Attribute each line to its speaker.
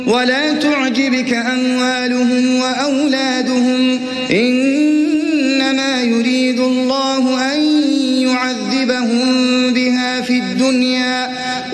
Speaker 1: ولا تعجبك أموالهم وأولادهم إنما يريد الله أن يعذبهم بها في الدنيا